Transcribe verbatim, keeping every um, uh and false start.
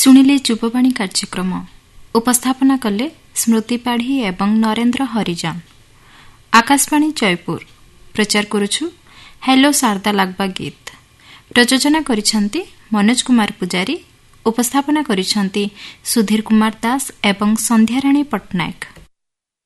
ଶୁଣିଲେ ଯୁବବାଣୀ କାର୍ଯ୍ୟକ୍ରମ ଉପସ୍ଥାପନା କଲେ ସ୍ମୃତି ପାଢ଼ୀ ଏବଂ ନରେନ୍ଦ୍ର ହରିଜନ। ଆକାଶବାଣୀ ଜୟପୁର ପ୍ରଚାର କରୁଛୁ ହେଲୋ ଶାରଦା ଲାଗବା ଗୀତ। ପ୍ରଯୋଜନା କରିଛନ୍ତି ମନୋଜ କୁମାର ପୂଜାରୀ। ଉପସ୍ଥାପନା କରିଛନ୍ତି ସୁଧୀର କୁମାର ଦାସ ଏବଂ ସନ୍ଧ୍ୟାରାଣୀ ପଟ୍ଟନାୟକ।